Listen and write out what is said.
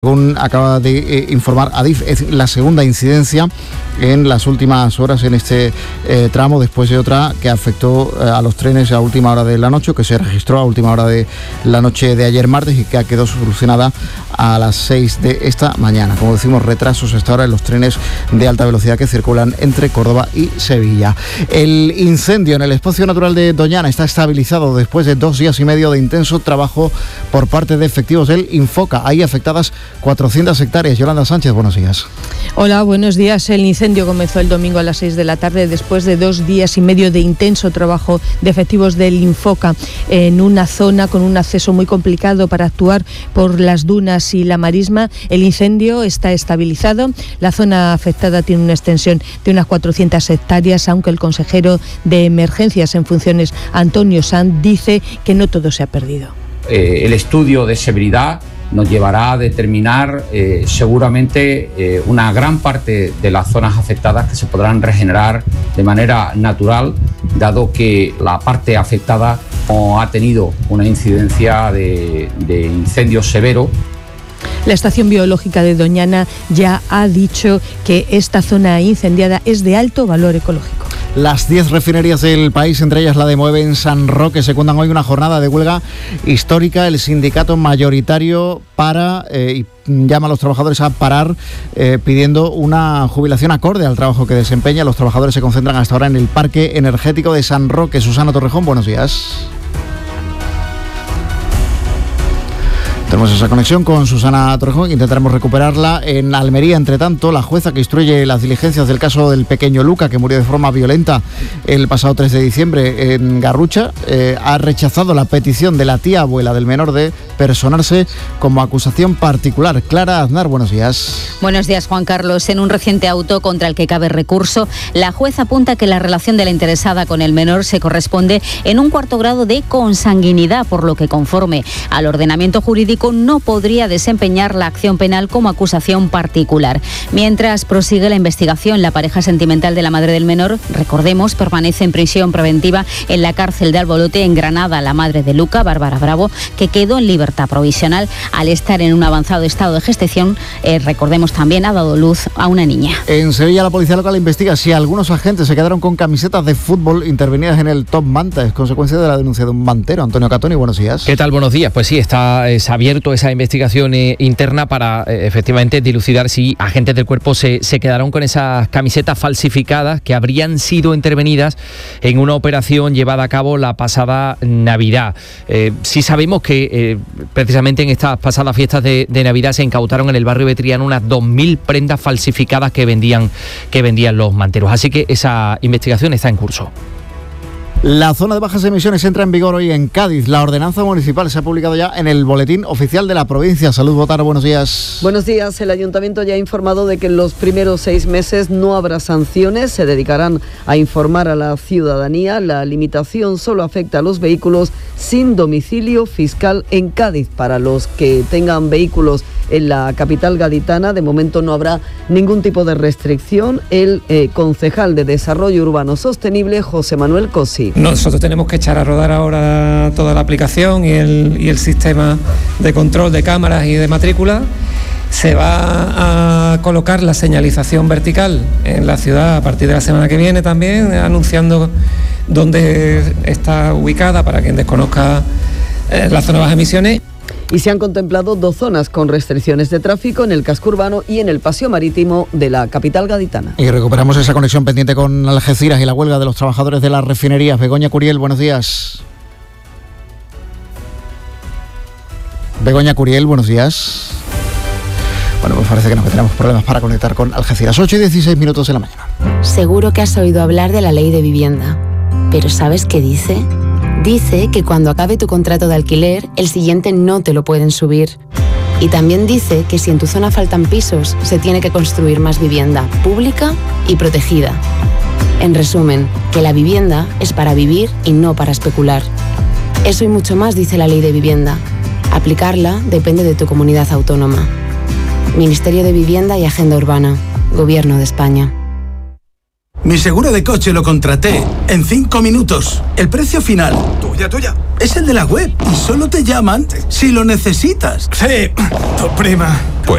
Según acaba de informar Adif, es la segunda incidencia en las últimas horas en este tramo, después de otra que afectó a los trenes a última hora de la noche, que se registró a última hora de la noche de ayer martes y que quedó solucionada a las 6 de esta mañana. Como decimos, retrasos hasta ahora en los trenes de alta velocidad que circulan entre Córdoba y Sevilla. El incendio en el espacio natural de Doñana está estabilizado después de 2 días y medio de intenso trabajo por parte de efectivos del Infoca. Hay afectadas 400 hectáreas. Yolanda Sánchez, buenos días. Hola, buenos días. El incendio comenzó el domingo a las 6 de la tarde después de 2 días y medio de intenso trabajo de efectivos del Infoca en una zona con un acceso muy complicado para actuar por las dunas y la marisma. El incendio está estabilizado. La zona afectada tiene una extensión de unas 400 hectáreas, aunque el consejero de Emergencias en funciones, Antonio Sanz, dice que no todo se ha perdido. El estudio de severidad nos llevará a determinar seguramente una gran parte de las zonas afectadas que se podrán regenerar de manera natural, dado que la parte afectada no ha tenido una incidencia de incendio severo. La Estación Biológica de Doñana ya ha dicho que esta zona incendiada es de alto valor ecológico. Las 10 refinerías del país, entre ellas la de Moeve en San Roque, secundan hoy una jornada de huelga histórica. El sindicato mayoritario y llama a los trabajadores a parar pidiendo una jubilación acorde al trabajo que desempeña. Los trabajadores se concentran hasta ahora en el Parque Energético de San Roque. Susana Torrejón, buenos días. Tenemos esa conexión con Susana Torrejón, intentaremos recuperarla. En Almería, entre tanto, la jueza que instruye las diligencias del caso del pequeño Luca, que murió de forma violenta el pasado 3 de diciembre en Garrucha, ha rechazado la petición de la tía abuela del menor de personarse como acusación particular. Clara Aznar, buenos días. Buenos días, Juan Carlos. En un reciente auto contra el que cabe recurso, la jueza apunta que la relación de la interesada con el menor se corresponde en un 4º grado de consanguinidad, por lo que, conforme al ordenamiento jurídico, no podría desempeñar la acción penal como acusación particular. Mientras prosigue la investigación, la pareja sentimental de la madre del menor, recordemos, permanece en prisión preventiva en la cárcel de Albolote, en Granada. La madre de Luca, Bárbara Bravo, que quedó en libertad provisional al estar en un avanzado estado de gestación, recordemos, también ha dado luz a una niña. En Sevilla, la policía local investiga si algunos agentes se quedaron con camisetas de fútbol intervenidas en el Top Manta. Es consecuencia de la denuncia de un mantero. Antonio Catoni, buenos días. ¿Qué tal? Buenos días. Pues sí, es abierto esa investigación interna para efectivamente dilucidar si agentes del cuerpo se quedaron con esas camisetas falsificadas que habrían sido intervenidas en una operación llevada a cabo la pasada Navidad. Sí sabemos que precisamente en estas pasadas fiestas de Navidad se incautaron en el barrio de Triana unas 2.000 prendas falsificadas que vendían los manteros. Así que esa investigación está en curso. La zona de bajas emisiones entra en vigor hoy en Cádiz. La ordenanza municipal se ha publicado ya en el boletín oficial de la provincia. Salud, Botaro, buenos días. Buenos días. El Ayuntamiento ya ha informado de que en los primeros 6 meses no habrá sanciones. Se dedicarán a informar a la ciudadanía. La limitación solo afecta a los vehículos sin domicilio fiscal en Cádiz. Para los que tengan vehículos en la capital gaditana, de momento no habrá ningún tipo de restricción. El concejal de Desarrollo Urbano Sostenible, José Manuel Cosi. Nosotros tenemos que echar a rodar ahora toda la aplicación y el sistema de control de cámaras y de matrícula. Se va a colocar la señalización vertical en la ciudad a partir de la semana que viene también, anunciando dónde está ubicada para quien desconozca la zona de bajas emisiones. Y se han contemplado 2 zonas con restricciones de tráfico en el casco urbano y en el paseo marítimo de la capital gaditana. Y recuperamos esa conexión pendiente con Algeciras y la huelga de los trabajadores de las refinerías. Begoña Curiel, buenos días. Begoña Curiel, buenos días. Bueno, pues parece que nos tenemos problemas para conectar con Algeciras. 8:16 de la mañana. Seguro que has oído hablar de la ley de vivienda. ¿Pero sabes qué dice? Dice que cuando acabe tu contrato de alquiler, el siguiente no te lo pueden subir. Y también dice que si en tu zona faltan pisos, se tiene que construir más vivienda pública y protegida. En resumen, que la vivienda es para vivir y no para especular. Eso y mucho más dice la ley de vivienda. Aplicarla depende de tu comunidad autónoma. Ministerio de Vivienda y Agenda Urbana. Gobierno de España. Mi seguro de coche lo contraté en 5 minutos. El precio final, tuya, Es el de la web y solo te llaman si lo necesitas. Sí, tu prima. Pues